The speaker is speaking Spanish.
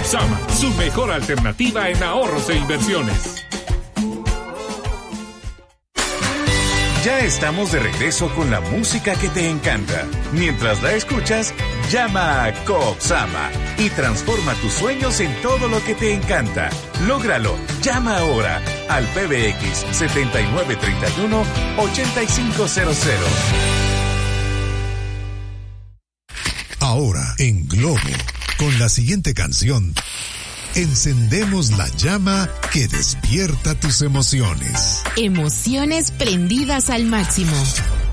Copsama, su mejor alternativa en ahorros e inversiones. Ya estamos de regreso con la música que te encanta. Mientras la escuchas, llama a Copsama y transforma tus sueños en todo lo que te encanta. Lógralo. Llama ahora al PBX 7931-8500. Ahora en Globo, con la siguiente canción, encendemos la llama que despierta tus emociones. Emociones prendidas al máximo.